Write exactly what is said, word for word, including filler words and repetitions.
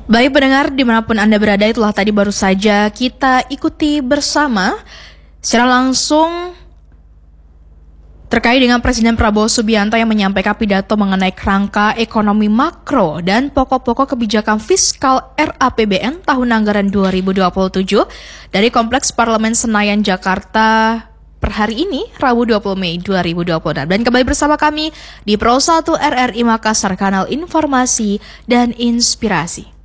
Baik pendengar, dimanapun Anda berada, itulah tadi baru saja kita ikuti bersama secara langsung terkait dengan Presiden Prabowo Subianto yang menyampaikan pidato mengenai kerangka ekonomi makro dan pokok-pokok kebijakan fiskal R A P B N tahun anggaran dua ribu dua puluh tujuh dari Kompleks Parlemen Senayan, Jakarta per hari ini, Rabu dua puluh Mei dua ribu dua puluh enam. Dan kembali bersama kami di Pro satu R R I Makassar, kanal informasi dan inspirasi.